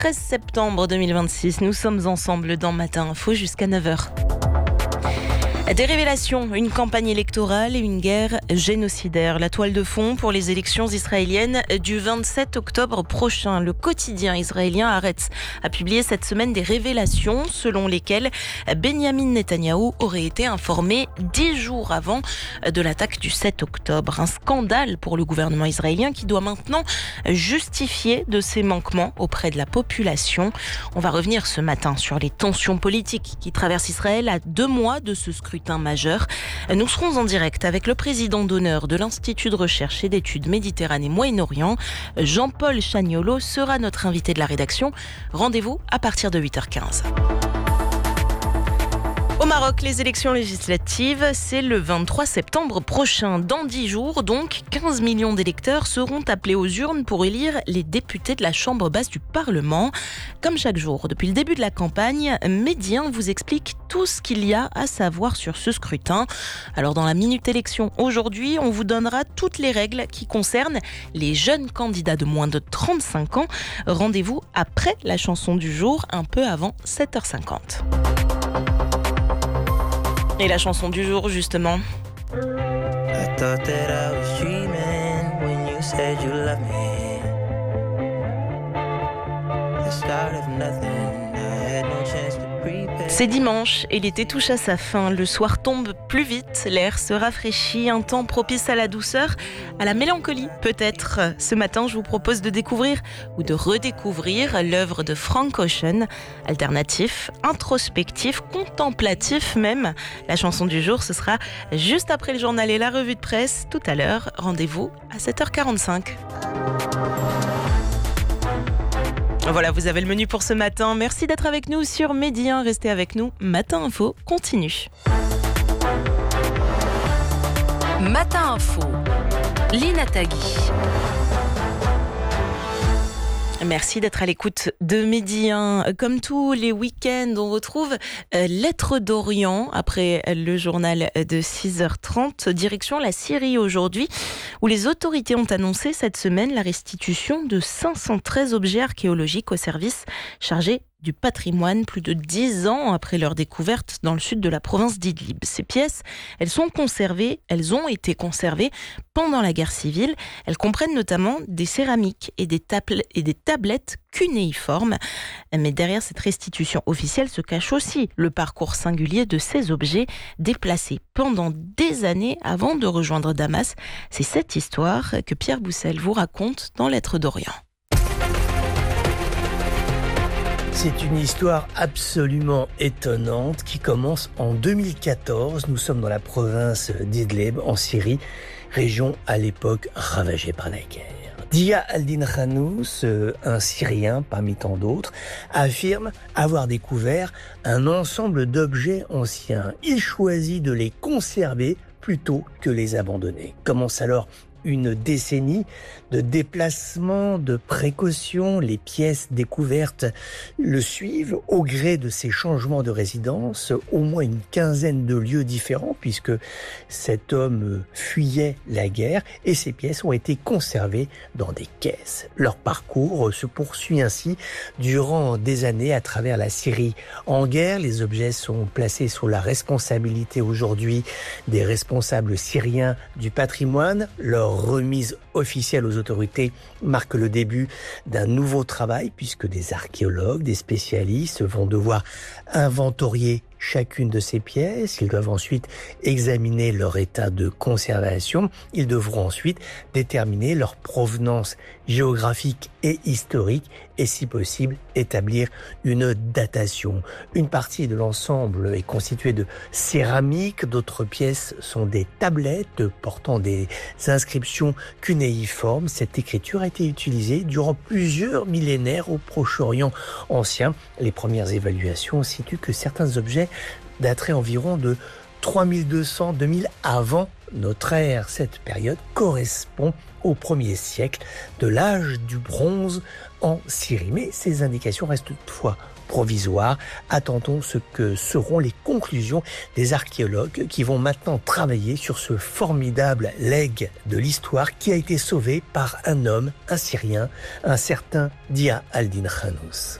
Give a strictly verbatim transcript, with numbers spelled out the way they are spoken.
treize septembre deux mille vingt-six, nous sommes ensemble dans Matin Info jusqu'à neuf heures. Des révélations, une campagne électorale et une guerre génocidaire. La toile de fond pour les élections israéliennes du vingt-sept octobre prochain. Le quotidien israélien Haaretz a publié cette semaine des révélations selon lesquelles Benyamin Netanyahou aurait été informé dix jours avant de l'attaque du sept octobre. Un scandale pour le gouvernement israélien qui doit maintenant justifier de ses manquements auprès de la population. On va revenir ce matin sur les tensions politiques qui traversent Israël à deux mois de ce scrutin majeur. Nous serons en direct avec le président d'honneur de l'Institut de recherche et d'études Méditerranée-Moyen-Orient. Jean-Paul Chagnolo sera notre invité de la rédaction. Rendez-vous à partir de huit heures quinze. Au Maroc, les élections législatives, c'est le vingt-trois septembre prochain. Dans dix jours, donc, quinze millions d'électeurs seront appelés aux urnes pour élire les députés de la Chambre basse du Parlement. Comme chaque jour, depuis le début de la campagne, Médien vous explique tout ce qu'il y a à savoir sur ce scrutin. Alors, dans la Minute Élection, aujourd'hui, on vous donnera toutes les règles qui concernent les jeunes candidats de moins de trente-cinq ans. Rendez-vous après la chanson du jour, un peu avant sept heures cinquante. Et la chanson du jour, justement. I thought that I was dreaming when you said you love me. The start of nothing, I had no chance to prepare. C'est dimanche et l'été touche à sa fin. Le soir tombe plus vite, l'air se rafraîchit, un temps propice à la douceur, à la mélancolie peut-être. Ce matin, je vous propose de découvrir ou de redécouvrir l'œuvre de Frank Ocean. Alternatif, introspectif, contemplatif même. La chanson du jour, ce sera juste après le journal et la revue de presse. Tout à l'heure, rendez-vous à sept heures quarante-cinq. Voilà, vous avez le menu pour ce matin. Merci d'être avec nous sur Médien. Restez avec nous. Matin Info continue. Matin Info, Lina Tagui. Merci d'être à l'écoute de Médien. Comme tous les week-ends, on retrouve euh, Lettres d'Orient après le journal de six heures trente. Direction la Syrie aujourd'hui, où les autorités ont annoncé cette semaine la restitution de cinq cent treize objets archéologiques au service chargé du patrimoine, plus de dix ans après leur découverte dans le sud de la province d'Idlib. Ces pièces, elles sont conservées, elles ont été conservées pendant la guerre civile. Elles comprennent notamment des céramiques et des, tabl- et des tablettes cunéiformes. Mais derrière cette restitution officielle se cache aussi le parcours singulier de ces objets déplacés pendant des années avant de rejoindre Damas. C'est cette histoire que Pierre Boussel vous raconte dans Lettres d'Orient. C'est une histoire absolument étonnante qui commence en deux mille quatorze. Nous sommes dans la province d'Idlib, en Syrie, région à l'époque ravagée par la guerre. Dia al-Din Khanous, un Syrien parmi tant d'autres, affirme avoir découvert un ensemble d'objets anciens. Il choisit de les conserver plutôt que les abandonner. Commence alors une décennie de déplacement, de précaution. Les pièces découvertes le suivent au gré de ces changements de résidence, au moins une quinzaine de lieux différents puisque cet homme fuyait la guerre et ces pièces ont été conservées dans des caisses. Leur parcours se poursuit ainsi durant des années à travers la Syrie en guerre. Les objets sont placés sous la responsabilité aujourd'hui des responsables syriens du patrimoine. Leur remise officielle aux autorités marque le début d'un nouveau travail puisque des archéologues, des spécialistes vont devoir inventorier chacune de ces pièces. Ils doivent ensuite examiner leur état de conservation. Ils devront ensuite déterminer leur provenance géographique et historique et, si possible, établir une datation. Une partie de l'ensemble est constituée de céramique. D'autres pièces sont des tablettes portant des inscriptions cunéiformes. Cette écriture a été utilisée durant plusieurs millénaires au Proche-Orient ancien. Les premières évaluations situent que certains objets dateraient environ de trois mille deux cents à deux mille avant notre ère. Cette période correspond au premier siècle de l'âge du bronze en Syrie. Mais ces indications restent toutefois provisoires. Attendons ce que seront les conclusions des archéologues qui vont maintenant travailler sur ce formidable legs de l'histoire qui a été sauvé par un homme, un Syrien, un certain Dia al-Din Khanous.